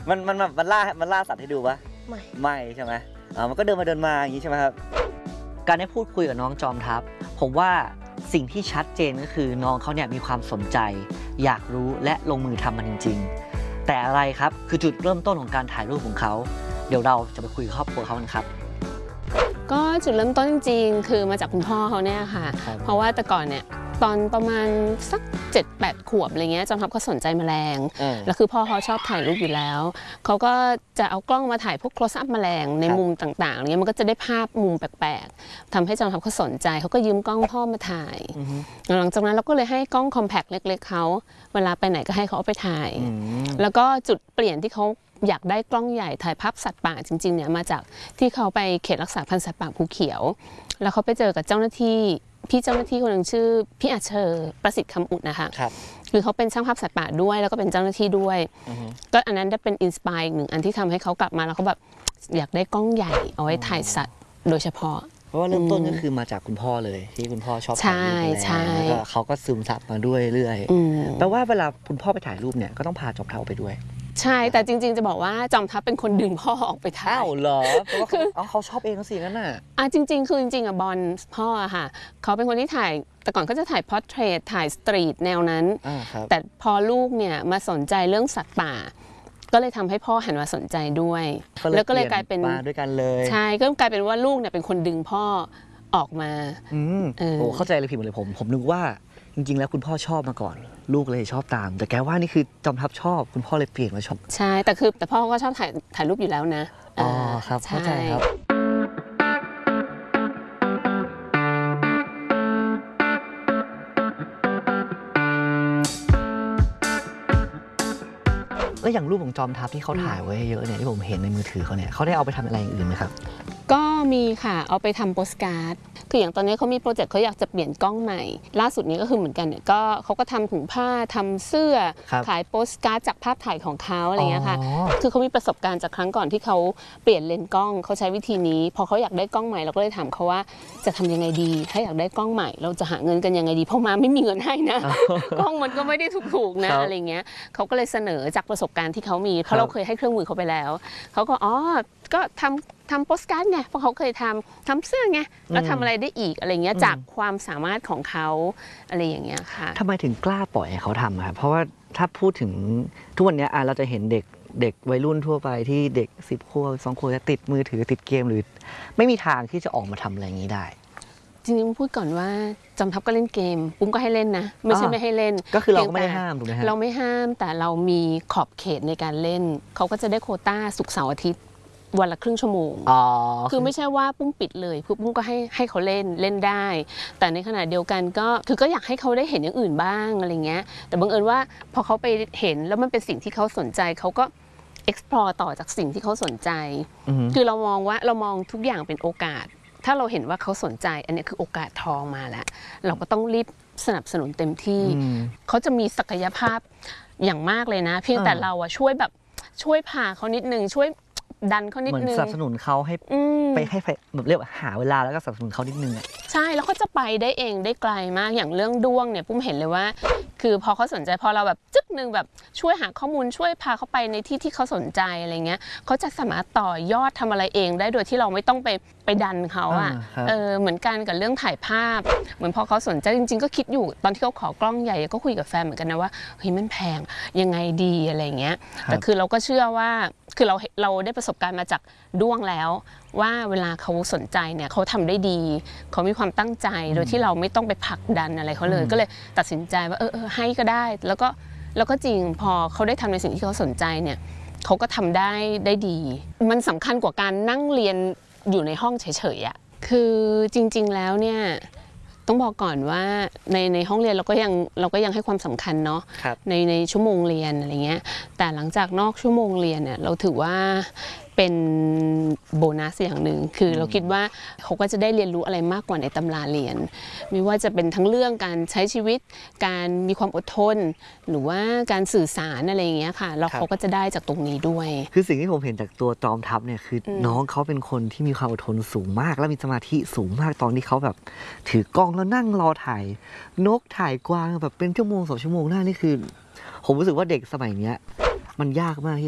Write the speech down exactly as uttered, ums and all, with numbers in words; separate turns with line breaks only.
มันมันมันล่ามันล่าสัตว์ให้ดูปะไม่ไม่ใช่ไหมอ่ามันก็เดินมาเดินมาอย่างนี้ใช่ไหมครับการได้พูดคุยกับน้องจอมทัพผมว่าสิ่งที่ชัดเจนก็คือน้องเขาเนี่ยมีความสนใจอยากรู้และลงมือทำมันจริงๆแต่อะไรครับคือจุดเริ่มต้นของการถ่ายรูปของเขาเดี๋ยวเราจะไปคุยกับครอบครัวเขากันครับ
ก็จุดเริ่มต้นจริงๆคือมาจากคุณพ่อเขาเนี่ยค่ะเพราะว่าแต่ก่อนเนี่ยตอนประมาณสัก เจ็ดแปด ขวบอะไรเงี้ยจอมทัพเขาสนใจแมลงแล้วคือพ่อเขาชอบถ่ายรูปอยู่แล้วเขาก็จะเอากล้องมาถ่ายพวก close up แมลงในมุมต่างๆอะไรเงี้ยมันก็จะได้ภาพมุมแปลกๆทำให้จอมทัพเขาสนใจเขาก็ยืมกล้องพ่อมาถ่ายหลังจากนั้นเราก็เลยให้กล้องคอมแพคเล็กๆเขาเวลาไปไหนก็ให้เขาเอาไปถ่ายแล้วก็จุดเปลี่ยนที่เขาอยากได้กล้องใหญ่ถ่ายภาพสัตว์ป่าจริงๆเนี่ยมาจากที่เขาไปเขตรักษาพันธุ์สัตว์ป่าภูเขียวแล้วเขาไปเจอกับเจ้าหน้าที่พี่เจ้าหน้าที่คนหนึ่งชื่อพี่อาเชอร์ประสิทธิ์คำอุดนะคะครับคือเขาเป็นช่างภาพสัตว์ป่าด้วยแล้วก็เป็นเจ้าหน้าที่ด้วยก็อันนั้นได้เป็นอินสปายหนึ่งอันที่ทำให้เขากลับมาแล้วเขาแบบอยากได้กล้องใหญ่เอาไว้ถ่ายสัตว์โดยเฉพาะ
เพราะว่าเริ่มต้นก็คือมาจากคุณพ่อเลยที่คุณพ่อชอบถ่ายรูปแล้วก็เขาก็ซึมซับมาด้วยเรื่อยแปลว่าเวลาคุณพ่อไปถ่ายรูปเนี่ยก็ต้องพาจอมทัพไปด้วย
ใช่แต่จริงๆจะบอกว่าจอมทัพเป็นคนดึงพ่อออกไปถ่าย
อ้าวเหรอเพราะว่าคือเขาชอบเองสินั่นน่ะ
อ่ะจริงๆคือจริงๆอ่ะบอลพ่ออะค่ะเขาเป็นคนที่ถ่ายแต่ก่อนก็จะถ่ายพอร์เทรตถ่ายสตรีทแนวนั้นแต่พอลูกเนี่ยมาสนใจเรื่องสัตว์ป่าก็เลยทำให้พ่อหันมาสนใจด้วยแล้วก็เลยกลายเป็น
มาด้วยกันเลย
ใช่ก็กลายเป็นว่าลูกเนี่ยเป็นคนดึงพ่อออกมา
อืมโอ้เข้าใจเลยผิดหมดเลยผมผมนึกว่าจริงๆแล้วคุณพ่อชอบมาก่อนลูกเลยชอบตามแต่แกว่านี่คือจอมทัพชอบคุณพ่อเลยเปลี่ยนมาชอบ
ใช่แต่คือแต่พ่อก็ชอบถ่ายถ่ายรูปอยู่แล้วนะ
อ๋อครับเข้าใจครับแล้วอย่างรูปของจอมทัพที่เขาถ่ายไว้เยอะเนี่ยที่ผมเห็นในมือถือเขาเนี่ยเขาได้เอาไปทำอะไรอย่างอื่นไหมครับ
ก็มีค่ะเอาไปทำโปสการ์ดคืออย่างตอนนี้เขามีโปรเจกต์เขาอยากจะเปลี่ยนกล้องใหม่ล่าสุดนี้ก็คือเหมือนกันเนี่ยก็เขาก็ทำถุงผ้าทำเสื้อขายโปสการ์ดจากภาพถ่ายของเขาอะไรเงี้ยค่ะคือเขามีประสบการณ์จากครั้งก่อนที่เขาเปลี่ยนเลนส์กล้องเขาใช้วิธีนี้พอเขาอยากได้กล้องใหม่เราก็เลยถามเขาว่าจะทำยังไงดีถ้าอยากได้กล้องใหม่เราจะหาเงินกันยังไงดีเพราะมาไม่มีเงินให้นะกล้องมันก็ไม่ได้ถูกๆนะอะไรเงี้ยเขาก็เลยเสนอจากประสบการณ์ที่เขามีเพราะเราเคยให้เครื่องมือเขาไปแล้วเขาก็อ๋อก็ทำทำโปสการ์ดไงเพราะเขาเคยทำทำเสื้อไงแล้วทำอะไรได้อีกอะไรเงี้ยจากความสามารถของเขาอะไรอย่างเงี้ยค่ะ
ทำไมถึงกล้าปล่อยให้เขาทำครับเพราะว่าถ้าพูดถึงทุกวันนี้เราจะเห็นเด็กเด็กวัยรุ่นทั่วไปที่เด็กสิบขวบสองขวบจะติดมือถือติดเกมหรือไม่มีทางที่จะออกมาทำอะไรอย่างนี้ได้
จริงๆพูดก่อนว่าจอมทัพก็เล่นเกมปุ้มก็ให้เล่นนะไม่ใช่ไม่ให้เล่น
ก็คือเราไม่ได้ห้ามถูกไหมฮะ
เราไม่ห้ามแต่เรามีขอบเขตในการเล่นเขาก็จะได้โควต้าศุกร์เสาร์อาทิตย์วันละครึ่งชั่วโมงคือไม่ใช่ว่าปุ้มปิดเลยปุ้มก็ให้ให้เขาเล่นเล่นได้แต่ในขณะเดียวกันก็คือก็อยากให้เขาได้เห็นอย่างอื่นบ้างอะไรเงี้ยแต่บังเอิญว่าพอเขาไปเห็นแล้วมันเป็นสิ่งที่เขาสนใจเขาก็ explore ต่อจากสิ่งที่เขาสนใจคือเรามองว่าเรามองทุกอย่างเป็นโอกาสถ้าเราเห็นว่าเขาสนใจอันนี้คือโอกาสทองมาแล้วเราก็ต้องรีบสนับสนุนเต็มที่เขาจะมีศักยภาพอย่างมากเลยนะเพียงแต่เราอะช่วยแบบช่วยพาเขานิดนึงช่วยดันเขานิดนึง
เหมือนสนับสนุนเขาให้ไปให้แบบเรียกว่าหาเวลาแล้วก็สนับสนุนเขานิดนึงอ่ะ
ใช่แล้วเขาจะไปได้เองได้ไกลมากอย่างเรื่องด้วงเนี่ยปุ้มเห็นเลยว่าคือพอเขาสนใจพอเราแบบจึ๊กนึงแบบช่วยหาข้อมูลช่วยพาเขาไปในที่ที่เขาสนใจอะไรเงี้ยเขาจะสามารถต่อยอดทำอะไรเองได้โดยที่เราไม่ต้องไปไปดันเขาอ่ะเออเหมือนกันกับเรื่องถ่ายภาพเหมือนพอเขาสนใจจริงๆก็คิดอยู่ตอนที่เขาขอกล้องใหญ่ก็คุยกับแฟนเหมือนกันนะว่าเฮ้ยมันแพงยังไงดีอะไรเงี้ยแต่คือเราก็เชื่อว่าคือเราเราได้ประสบการณ์มาจากด้วงแล้วว่าเวลาเขาสนใจเนี่ยเขาทำได้ดีเขามีความตั้งใจโดยที่เราไม่ต้องไปผลักดันอะไรเขาเลยก็เลยตัดสินใจว่าเออเออให้ก็ได้แล้วก็แล้วก็จริงพอเขาได้ทำในสิ่งที่เขาสนใจเนี่ยเขาก็ทำได้ได้ดีมันสำคัญกว่าการนั่งเรียนอยู่ในห้องเฉยๆอ่ะคือจริงๆแล้วเนี่ยต้องบอกก่อนว่าในในห้องเรียนเราก็ยังเราก็ยังให้ความสำคัญเนาะในในชั่วโมงเรียนอะไรเงี้ยแต่หลังจากนอกชั่วโมงเรียนเนี่ยเราถือว่าเป็นโบนัสอย่างหนึ่งคือเราคิดว่าเขาก็จะได้เรียนรู้อะไรมากกว่าในตำราเรียนไม่ว่าจะเป็นทั้งเรื่องการใช้ชีวิตการมีความอดทนหรือว่าการสื่อสารอะไรอย่างเงี้ยค่ะแล้วเขาก็จะได้จากตรงนี้ด้วย
คือสิ่งที่ผมเห็นจากตัวจอมทัพเนี่ยคือน้องเขาเป็นคนที่มีความอดทนสูงมากและมีสมาธิสูงมากตอนที่เขาแบบถือกล้องแล้วนั่งรอถ่ายนกถ่ายกวางแบบเป็นชั่วโมงสองชั่วโมงหน้านี่คือผมรู้สึกว่าเด็กสมัยเนี้ยมันยากมาก